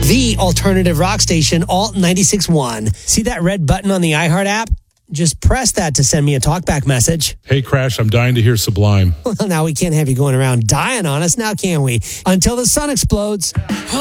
The alternative rock station, Alt 96.1. See that red button on the iHeart app? Just press that to send me a talkback message. Hey, Crash, I'm dying to hear Sublime. Well, now we can't have you going around dying on us now, can we? Until the sun explodes.